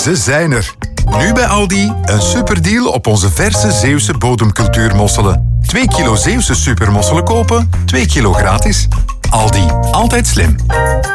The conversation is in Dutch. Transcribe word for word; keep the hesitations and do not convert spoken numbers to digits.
Ze zijn er. Nu bij Aldi een superdeal op onze verse Zeeuwse bodemcultuurmosselen. twee kilo Zeeuwse supermosselen kopen, twee kilo gratis. Aldi, altijd slim.